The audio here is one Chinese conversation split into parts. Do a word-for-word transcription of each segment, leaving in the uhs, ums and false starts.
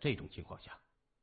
这种情况下，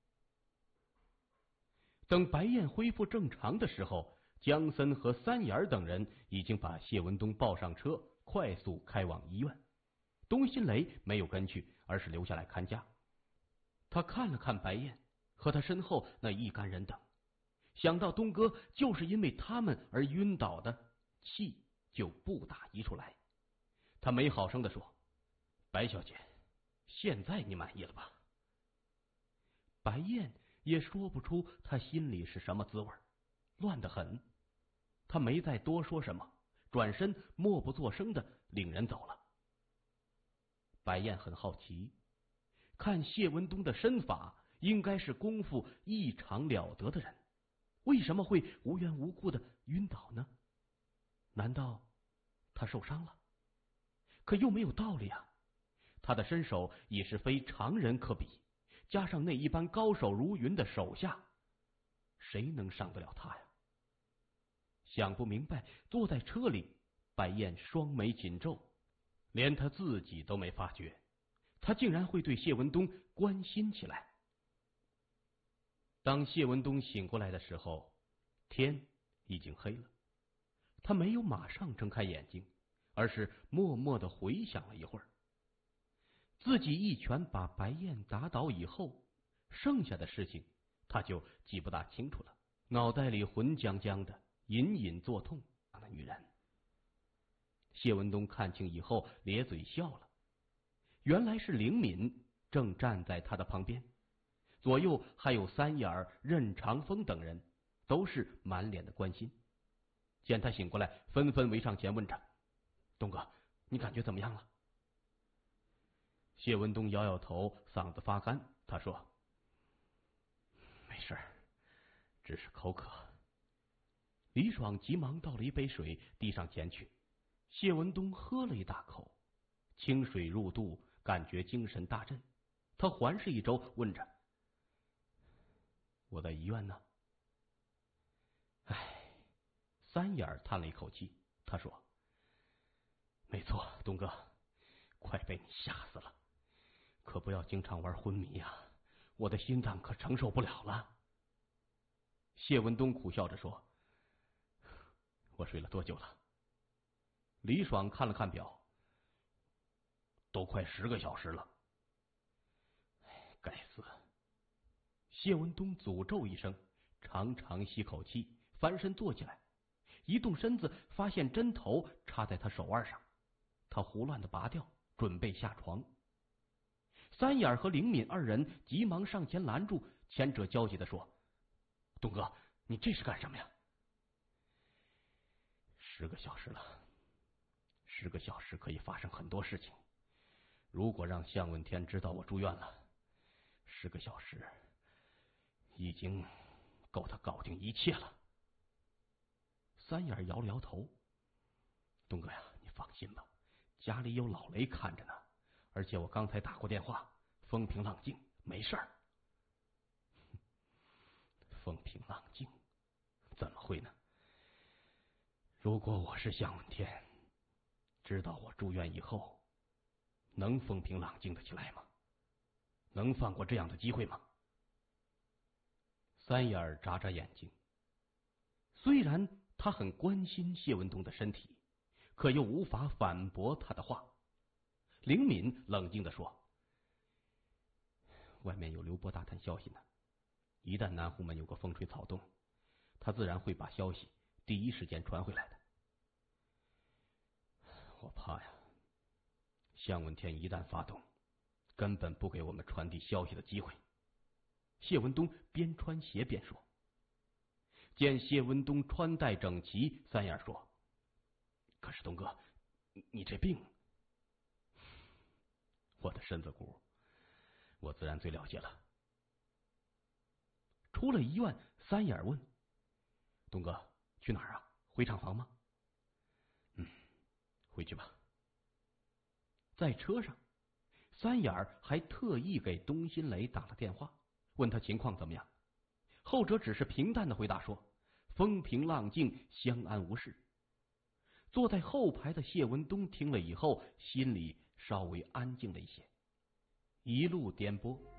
等白燕恢复正常的时候，江森和三眼等人已经把谢文东抱上车，快速开往医院。东新雷没有跟去，而是留下来看家。他看了看白燕和他身后那一干人等，想到东哥就是因为他们而晕倒的，气就不打一处来。他没好声地说：“白小姐，现在你满意了吧？”白燕也说不出他心里是什么滋味，乱得很。他没再多说什么，转身默不作声的领人走了。白燕很好奇，看谢文东的身法，应该是功夫异常了得的人，为什么会无缘无故的晕倒呢？难道他受伤了？可又没有道理啊！他的身手已是非常人可比，加上那一般高手如云的手下，谁能上得了他呀？想不明白，坐在车里，白燕双眉紧皱，连他自己都没发觉，他竟然会对谢文东关心起来。当谢文东醒过来的时候，天已经黑了。他没有马上睁开眼睛，而是默默的回想了一会儿。自己一拳把白燕打倒以后，剩下的事情他就记不大清楚了，脑袋里浑浆浆的，隐隐作痛。那女人，谢文东看清以后咧嘴笑了，原来是灵敏正站在他的旁边，左右还有三眼、任长风等人，都是满脸的关心。见他醒过来，纷纷围上前问着：“东哥，你感觉怎么样了？”谢文东摇摇头，嗓子发干，他说：“没事，只是口渴。”李爽急忙倒了一杯水递上前去，谢文东喝了一大口，清水入肚，感觉精神大振。他环视一周，问着：“我在医院呢？”唉，三眼叹了一口气，他说：“没错，东哥，快被你吓死了，可不要经常玩昏迷啊，我的心脏可承受不了了。”谢文东苦笑着说：“我睡了多久了？”李爽看了看表，都快十个小时了。哎，该死！谢文东诅咒一声，长长吸口气，翻身坐起来，一动身子，发现针头插在他手腕上，他胡乱的拔掉，准备下床。三眼和灵敏二人急忙上前拦住，前者焦急的说：“东哥，你这是干什么呀？”十个小时了，十个小时可以发生很多事情。如果让向问天知道我住院了，十个小时已经够他搞定一切了。三眼摇了摇头：“东哥呀，你放心吧，家里有老雷看着呢，而且我刚才打过电话，风平浪静，没事儿。”风平浪静？怎么会呢？如果我是向问天，知道我住院以后，能风平浪静的起来吗？能放过这样的机会吗？三眼眨眨眼睛，虽然他很关心谢文东的身体，可又无法反驳他的话。灵敏冷静地说：“外面有刘波大探消息呢，一旦南湖门有个风吹草动，他自然会把消息第一时间传回来的。我怕呀，向问天一旦发动，根本不给我们传递消息的机会。”谢文东边穿鞋边说。见谢文东穿戴整齐，三眼说：“可是东哥，你这病……”“我的身子骨，我自然最了解了。”出了医院，三眼问：“东哥，去哪儿啊？回厂房吗？”“嗯，回去吧。”在车上，三眼还特意给东新雷打了电话，问他情况怎么样。后者只是平淡的回答说：“风平浪静，相安无事。”坐在后排的谢文东听了以后，心里稍微安静了一些。一路颠簸，